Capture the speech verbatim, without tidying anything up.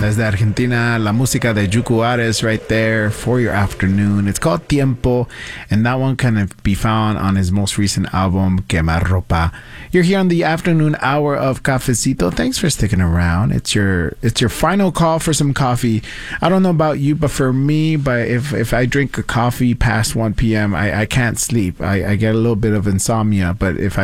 Desde Argentina, la música de Yuku Ares right there for your afternoon. It's called Tiempo, and that one can be found on his most recent album, Quemarropa. You're here on the afternoon hour of Cafecito. Thanks for sticking around. It's your it's your final call for some coffee. I don't know about you, but for me, but if, if I drink a coffee past one p.m., I, I can't sleep. I, I get a little bit of insomnia, but if I